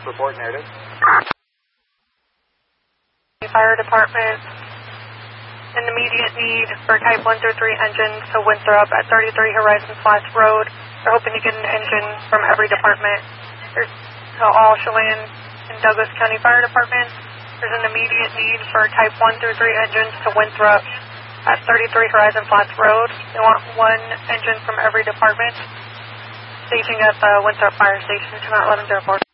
Report narrative. Fire department, an immediate need for type 1 through 3 engines to Winthrop at 33 Horizon Flats Road. They're hoping to get an engine from every department. There's all Chelan and Douglas County Fire Department. There's an immediate need for type 1 through 3 engines to Winthrop at 33 Horizon Flats Road. They want one engine from every department. Staging at the Winthrop Fire Station, 101104.